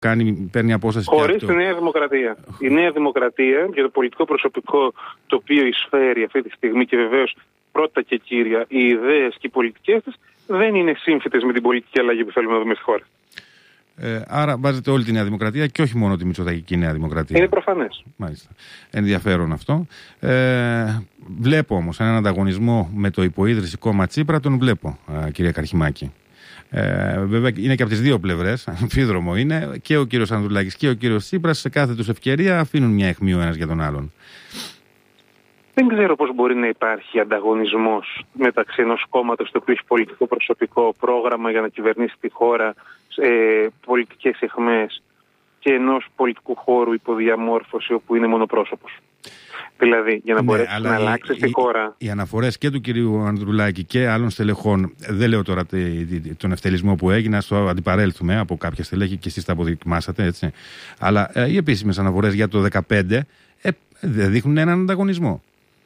παίρνει απόσταση. Χωρίς τη Νέα Δημοκρατία. Η Νέα Δημοκρατία για το πολιτικό προσωπικό το οποίο εισφέρει αυτή τη στιγμή και βεβαίως πρώτα και κύρια οι ιδέες και οι πολιτικές της δεν είναι σύμφυτες με την πολιτική αλλαγή που θέλουμε να δούμε στη χώρα. Άρα βάζετε όλη τη Νέα Δημοκρατία και όχι μόνο τη μητσοτακική Νέα Δημοκρατία. Είναι προφανές. Μάλιστα. Ενδιαφέρον αυτό. Βλέπω όμως έναν ανταγωνισμό με το υποίδρυση κόμμα Τσίπρα, τον βλέπω, κυρία Καρχιμάκη. Βέβαια είναι και από τις δύο πλευρές, αμφίδρομο είναι, και ο κύριος Ανδρουλάκης και ο κύριος Τσίπρας σε κάθε τους ευκαιρία αφήνουν μια αιχμή ο ένας για τον άλλον. Δεν ξέρω πώς μπορεί να υπάρχει ανταγωνισμός μεταξύ ενός κόμματος το οποίο έχει πολιτικό προσωπικό, πρόγραμμα για να κυβερνήσει τη χώρα, πολιτικές αιχμές, και ενός πολιτικού χώρου υποδιαμόρφωση όπου είναι μονοπρόσωπος. Δηλαδή, για να μπορέσει να αλλάξει τη χώρα. Οι αναφορές και του κυρίου Ανδρουλάκη και άλλων στελεχών, δεν λέω τώρα τον ευτελισμό που έγινε, στο αντιπαρέλθουμε από κάποια στελέχη και εσείς τα αποδοκιμάσατε, έτσι. Αλλά οι επίσημες αναφορές για το 2015 δεν δείχνουν έναν ανταγωνισμό.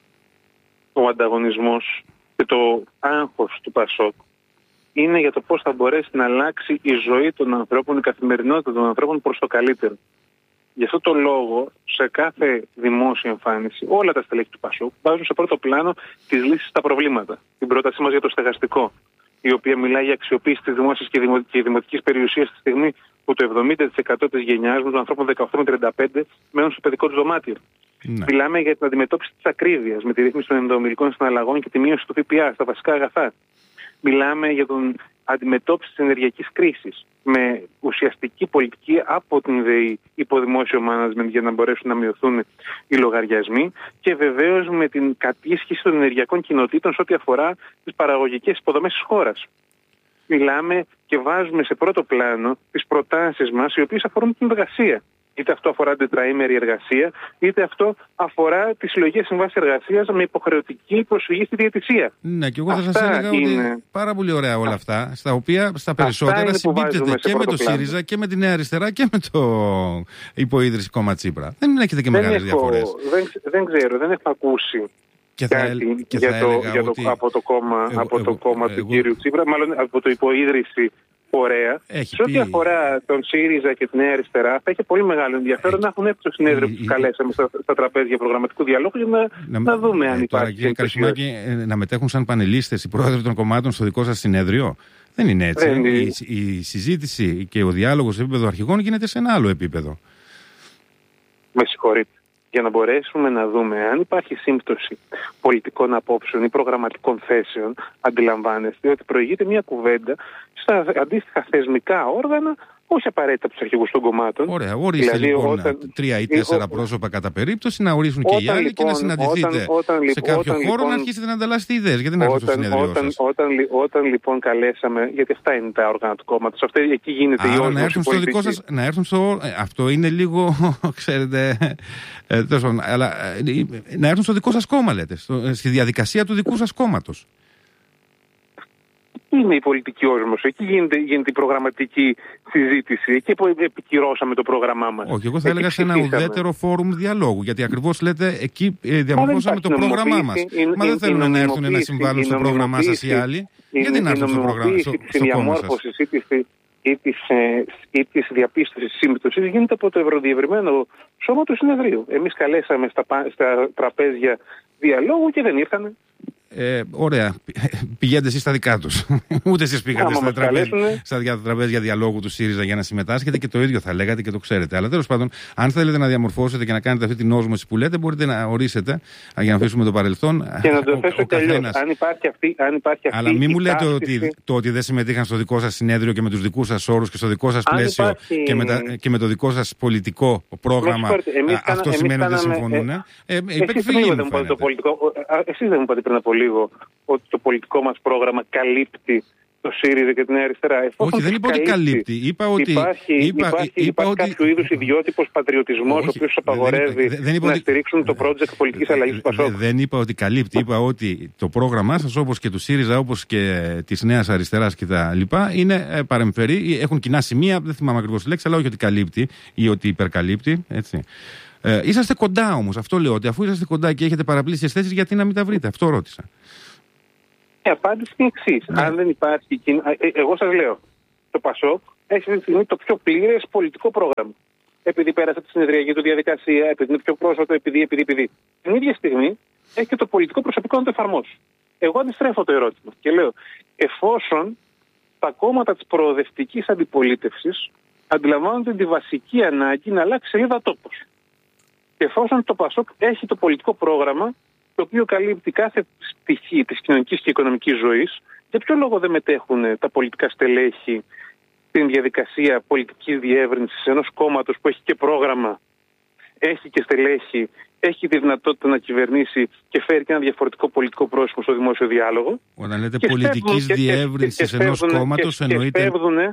Ο ανταγωνισμός και το άγχος του ΠΑΣΟΚ είναι για το πώς θα μπορέσει να αλλάξει η ζωή των ανθρώπων, η καθημερινότητα των ανθρώπων προς το καλύτερο. Γι' αυτό το λόγο, σε κάθε δημόσια εμφάνιση, όλα τα στελέχη του ΠΑΣΟΚ βάζουν σε πρώτο πλάνο τις λύσεις στα προβλήματα. Την πρότασή μας για το στεγαστικό, η οποία μιλάει για αξιοποίηση της δημόσιας και δημοτικής περιουσίας στη στιγμή που το 70% της γενιάς των ανθρώπων 18 με 35 μένουν στο παιδικό του δωμάτιο. Ναι. Μιλάμε για την αντιμετώπιση της ακρίβειας με τη ρύθμιση των ενδομηλικών συναλλαγών και τη μείωση του ΦΠΑ στα βασικά αγαθά. Μιλάμε για την αντιμετώπιση της ενεργειακής κρίσης με ουσιαστική πολιτική από την ΔΕΗ υπό δημόσιο management για να μπορέσουν να μειωθούν οι λογαριασμοί, και βεβαίως με την κατήσχηση των ενεργειακών κοινοτήτων σε ό,τι αφορά τις παραγωγικές υποδομές της χώρας. Μιλάμε και βάζουμε σε πρώτο πλάνο τις προτάσεις μας οι οποίες αφορούν την εργασία. Είτε αυτό αφορά την τετραήμερη εργασία, είτε αυτό αφορά τις συλλογικές συμβάσεις εργασίας με υποχρεωτική προσφυγή στη διαιτησία. Ναι, και εγώ θα σας έλεγα ότι πάρα πολύ ωραία όλα αυτά, στα οποία στα περισσότερα συμπίπτεται και με το ΣΥΡΙΖΑ και με τη Νέα Αριστερά και με το υποίδρυση κόμμα Τσίπρα. Δεν έχετε και μεγάλες διαφορές. Δεν ξέρω, δεν έχω ακούσει από το κόμμα του κύριου Τσίπρα, μάλλον από το υποίδρυση. Ωραία. Σε ό,τι αφορά τον ΣΥΡΙΖΑ και τη Νέα Αριστερά, θα έχει πολύ μεγάλο ενδιαφέρον να έχουν έρθει στο συνέδριο που τους καλέσαμε στα τραπέζια προγραμματικού διαλόγου για να δούμε αν υπάρχει. Κύριε Καρχιμάκη, να μετέχουν σαν πανελίστες οι πρόεδροι των κομμάτων στο δικό σας συνέδριο. Δεν είναι έτσι. Η συζήτηση και ο διάλογος σε επίπεδο αρχηγών γίνεται σε ένα άλλο επίπεδο. Με συγχωρείτε. Για να μπορέσουμε να δούμε αν υπάρχει σύμπτωση πολιτικών απόψεων ή προγραμματικών θέσεων, αντιλαμβάνεστε ότι προηγείται μια κουβέντα στα αντίστοιχα θεσμικά όργανα, όχι απαραίτητα από τους αρχηγούς των κομμάτων. Ωραία, ορίστε δηλαδή, λοιπόν 3 ή 4 πρόσωπα κατά περίπτωση, να ορίσουν και οι άλλοι και να συναντηθείτε σε κάποιο χώρο να αρχίσετε να ανταλλάσσετε ιδέες. Γιατί να έρθουν στο συνέδριό σας. Όταν λοιπόν καλέσαμε, γιατί αυτά είναι τα όργανα του κόμματος, εκεί γίνεται η όρμηση πολιτική. Να έρθουν στο. Αυτό είναι λίγο, ξέρετε. Αλλά να έρθουν στο δικό σας κόμμα, λέτε. Στη διαδικασία του δικού σας κόμματος. Είναι η πολιτική όρμωση. Εκεί γίνεται η προγραμματική συζήτηση. Εκεί που επικυρώσαμε το πρόγραμμά μας. Όχι, εγώ θα έλεγα σε ένα ουδέτερο φόρουμ διαλόγου. Γιατί ακριβώς λέτε εκεί διαμορφώσαμε το πρόγραμμά μας. Μα δεν θέλουν να έρθουν να συμβάλλουν στο πρόγραμμά σας οι άλλοι. Γιατί να έρθουν στο πρόγραμμα σας. Ή της διαπίστωσης σύμπτωσης γίνεται από το ευρωδιευρυμένο σώμα του συνεδρίου. Εμείς καλέσαμε στα τραπέζια διαλόγου και δεν ήρθανε. Ωραία. Πηγαίνετε εσείς στα δικά τους. Ούτε εσείς πήγατε στα τραπέζια διαλόγου του ΣΥΡΙΖΑ για να συμμετάσχετε και το ίδιο θα λέγατε και το ξέρετε. Αλλά τέλος πάντων, αν θέλετε να διαμορφώσετε και να κάνετε αυτή την όσμωση που λέτε, μπορείτε να ορίσετε για να αφήσουμε το παρελθόν. Και να το θέσω τελείως. Αν υπάρχει αυτή. Αλλά μην μου λέτε ότι δεν συμμετείχαν στο δικό σας συνέδριο και με τους δικούς σας όρους και στο δικό σας πλαίσιο και με το δικό σας πολιτικό πρόγραμμα. Αυτό σημαίνει ότι δεν συμφωνούν. Εσείς δεν μου είπατε πριν από λίγο ότι το πολιτικό μας πρόγραμμα καλύπτει το ΣΥΡΙΖΑ και την Νέα Αριστερά. Όχι, δεν είπα ότι καλύπτει. Είπα ότι υπάρχει κάποιο είδους ιδιότυπος πατριωτισμός ο οποίος απαγορεύει να στηρίξουν το project πολιτικής αλλαγής του ΠΑΣΟΚ. Δεν είπα ότι καλύπτει. Είπα ότι το πρόγραμμά σας, όπως και του ΣΥΡΙΖΑ, όπως και της Νέας Αριστεράς κτλ., είναι παρεμφερή, έχουν κοινά σημεία. Δεν θυμάμαι ακριβώς τη λέξη, αλλά όχι ότι καλύπτει ή ότι υπερκαλύπτει. Έτσι. Είσαστε κοντά όμως. Αυτό λέω, ότι αφού είσαστε κοντά και έχετε παραπλήσιες θέσεις, γιατί να μην τα βρείτε. Αυτό ρώτησα. Η απάντηση είναι εξής. Αν δεν υπάρχει. Εγώ σας λέω, το ΠΑΣΟΚ έχει αυτή τη στιγμή το πιο πλήρες πολιτικό πρόγραμμα. Επειδή πέρασε τη συνεδριακή του διαδικασία, επειδή είναι πιο πρόσφατο, επειδή. Την ίδια στιγμή έχει και το πολιτικό προσωπικό να το εφαρμόσει. Εγώ αντιστρέφω το ερώτημα και λέω, εφόσον τα κόμματα της προοδευτικής αντιπολίτευσης αντιλαμβάνονται τη βασική ανάγκη να αλλάξει σελίδα τόπος. Και εφόσον το ΠΑΣΟΚ έχει το πολιτικό πρόγραμμα, το οποίο καλύπτει κάθε πτυχή της κοινωνικής και οικονομικής ζωής, για ποιο λόγο δεν μετέχουν τα πολιτικά στελέχη στην διαδικασία πολιτικής διεύρυνσης ενός κόμματος που έχει και πρόγραμμα, έχει και στελέχη, έχει τη δυνατότητα να κυβερνήσει και φέρει και ένα διαφορετικό πολιτικό πρόσωπο στο δημόσιο διάλογο. Όταν λέτε πολιτικής διεύρυνσης ενός κόμματος, εννοείται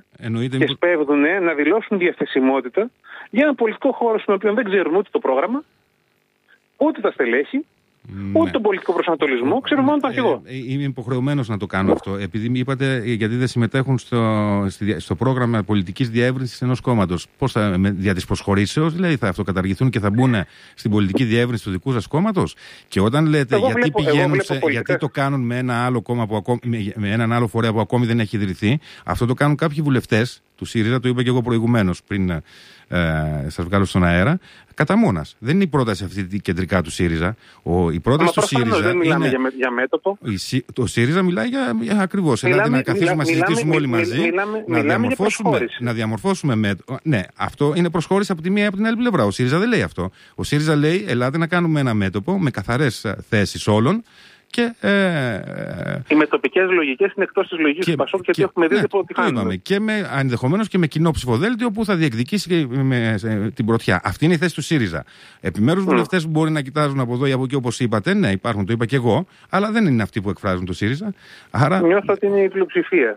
να δηλώσουν διαθεσιμότητα για ένα πολιτικό χώρο στον οποίο δεν ξέρουν ούτε το πρόγραμμα, ούτε τα στελέχη, ούτε τον πολιτικό προσανατολισμό, ξέρουμε μόνο τον αρχηγό. Είμαι υποχρεωμένος να το κάνω αυτό. Επειδή είπατε, γιατί δεν συμμετέχουν στο πρόγραμμα πολιτικής διεύρυνσης ενός κόμματος. Πώς θα, δια της προσχωρήσεως, δηλαδή θα αυτοκαταργηθούν και θα μπουν στην πολιτική διεύρυνση του δικού σας κόμματος. Και όταν λέτε γιατί το κάνουν με ένα άλλο κόμμα με έναν άλλο φορέα που ακόμη δεν έχει ιδρυθεί, αυτό το κάνουν κάποιοι βουλευτές του ΣΥΡΙΖΑ, το είπα και εγώ προηγουμένως πριν σας βγάλω στον αέρα, κατά μόνας. Δεν είναι η πρόταση αυτή κεντρικά του ΣΥΡΙΖΑ. Η πρόταση του ΣΥΡΙΖΑ. Δεν μιλάμε για μέτωπο. Το ΣΥΡΙΖΑ μιλάει για ακριβώς. Δηλαδή να καθίσουμε να συζητήσουμε όλοι μαζί, να διαμορφώσουμε μέτωπο. Ναι, αυτό είναι προσχώρηση από τη μία ή από την άλλη πλευρά. Ο ΣΥΡΙΖΑ δεν λέει αυτό. Ο ΣΥΡΙΖΑ λέει, ελάτε να κάνουμε ένα μέτωπο με καθαρές θέσεις όλων. Και, οι μετοπικές λογικές είναι εκτός της λογικής του ΠΑΣΟΚ και έχουμε δει ότι κάνουμε. Και ενδεχομένως και με κοινό ψηφοδέλτιο που θα διεκδικήσει την πρωτιά. Αυτή είναι η θέση του ΣΥΡΙΖΑ. Επιμέρους βουλευτές που μπορεί να κοιτάζουν από εδώ ή από εκεί, όπως είπατε, ναι, υπάρχουν, το είπα και εγώ, αλλά δεν είναι αυτοί που εκφράζουν το ΣΥΡΙΖΑ. Νιώθω ότι είναι η πλειοψηφία.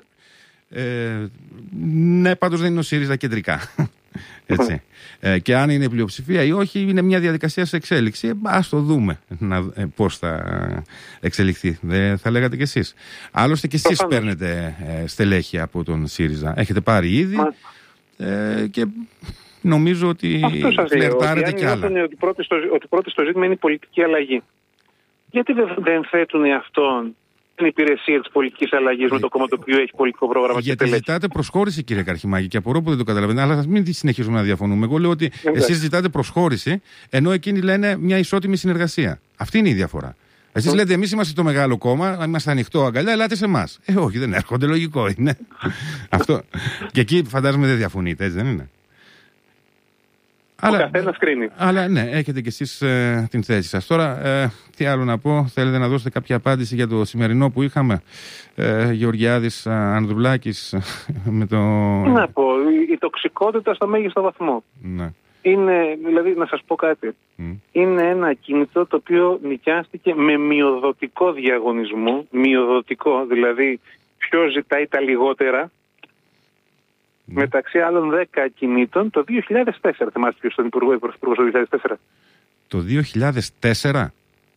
Ναι, πάντως δεν είναι ο ΣΥΡΙΖΑ κεντρικά. Έτσι. Και αν είναι πλειοψηφία ή όχι, είναι μια διαδικασία σε εξέλιξη. Ας το δούμε πώς θα εξελιχθεί. Δεν θα λέγατε κι εσείς. Άλλωστε κι εσείς παίρνετε στελέχη από τον ΣΥΡΙΖΑ. Έχετε πάρει ήδη και νομίζω ότι φλερτάρετε κι άλλα. Ότι πρώτο στο ζήτημα είναι η πολιτική αλλαγή. Γιατί δεν θέτουν αυτόν την υπηρεσία της πολιτικής αλλαγής με το κόμμα το οποίο έχει πολιτικό πρόγραμμα? Γιατί ζητάτε προσχώρηση, κύριε Καρχημάκη, και απορώ που δεν το καταλαβαίνετε, αλλά ας μην συνεχίζουμε να διαφωνούμε. Εγώ λέω ότι εσείς ζητάτε προσχώρηση, ενώ εκείνοι λένε μια ισότιμη συνεργασία. Αυτή είναι η διαφορά. Εσείς λέτε, εμείς είμαστε το μεγάλο κόμμα, είμαστε ανοιχτό αγκαλιά, ελάτε σε εμάς. Όχι, δεν έρχονται, λογικό είναι. Αυτό. Και εκεί φαντάζομαι δεν διαφωνείτε, έτσι δεν είναι? Ο καθένας κρίνει. Αλλά ναι, έχετε κι εσείς την θέση σας. Τώρα, τι άλλο να πω, θέλετε να δώσετε κάποια απάντηση για το σημερινό που είχαμε, Γεωργιάδης Ανδρουλάκης με το... Να πω, η τοξικότητα στο μέγιστο βαθμό. Ναι. Είναι, δηλαδή, να σας πω κάτι, είναι ένα ακίνητο το οποίο νοικιάστηκε με μειοδοτικό διαγωνισμό, μειοδοτικό, δηλαδή ποιος ζητάει τα λιγότερα, μεταξύ άλλων 10 ακινήτων το 2004. Θυμάστε ποιος ήταν υπουργός το 2004? Το 2004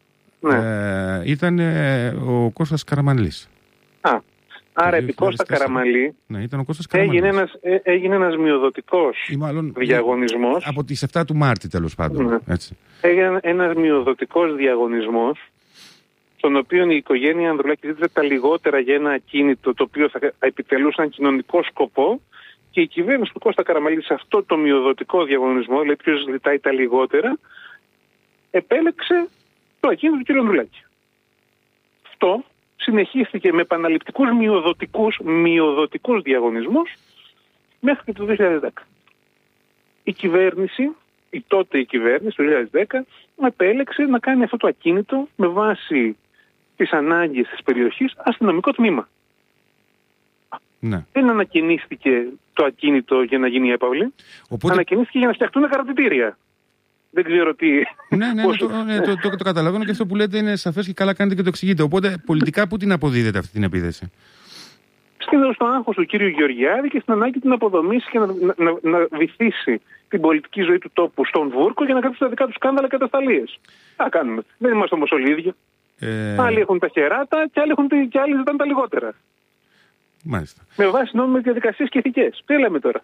ήταν ο Κώστας Καραμανλής. Άρα επί Κώστα Καραμανλή ήταν ο Κώστας Καραμανλής. Έγινε ένας μειοδοτικός διαγωνισμός. Από τις 7 του Μάρτη τέλος πάντων. Έτσι. Έγινε ένας μειοδοτικός διαγωνισμός στον οποίο η οικογένεια Ανδρουλάκη ζήτησε τα λιγότερα για ένα ακίνητο το οποίο θα επιτελούσε έναν κοινωνικό σκοπό. Και η κυβέρνηση του Κώστα Καραμανλή σε αυτό το μειοδοτικό διαγωνισμό, δηλαδή ποιος ζητάει τα λιγότερα, επέλεξε το ακίνητο του κ. Ανδρουλάκη. Αυτό συνεχίστηκε με επαναληπτικούς μειοδοτικούς διαγωνισμούς μέχρι και το 2010. Η τότε κυβέρνηση του 2010 επέλεξε να κάνει αυτό το ακίνητο με βάση τις ανάγκες της περιοχής αστυνομικό τμήμα. Ναι. Δεν ανακαινίστηκε το ακίνητο για να γίνει έπαυλη. Ανακαινίστηκε για να φτιαχτούν καρατιτήρια. Δεν ξέρω τι. Το καταλαβαίνω και αυτό που λέτε είναι σαφές και καλά κάνετε και το εξηγείτε. Οπότε πολιτικά πού την αποδίδετε αυτή την επίθεση? Στο άγχος του κύριου Γεωργιάδη και στην ανάγκη την αποδομήσει και να βυθίσει την πολιτική ζωή του τόπου στον βούρκο για να κρατήσει τα δικά του σκάνδαλα και ατασταλίες. Τι κάνουμε? Δεν είμαστε όμως όλοι ίδιοι. Άλλοι έχουν τα χεράτα και άλλοι ζητάνε τα λιγότερα. Μάλιστα. Με βάση νόμιμες διαδικασίες και ηθικές. Τι λέμε τώρα?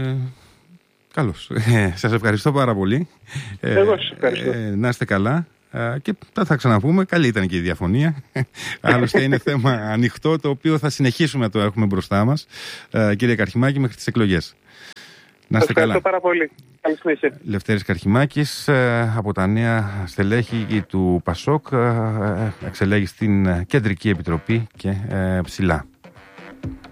Καλώς. Σας ευχαριστώ πάρα πολύ. Εγώ σας ευχαριστώ. Να είστε καλά. Και θα ξαναπούμε. Καλή ήταν και η διαφωνία. Άλλωστε είναι θέμα ανοιχτό, το οποίο θα συνεχίσουμε να το έχουμε μπροστά μας, κύριε Καρχημάκη, μέχρι τις εκλογές. Να είστε καλά. Ευχαριστώ πάρα πολύ. Καλή συνέχεια. Λευτέρης Καρχημάκης, από τα νέα στελέχη του ΠΑΣΟΚ, εξελέγει στην Κεντρική Επιτροπή και ψηλά.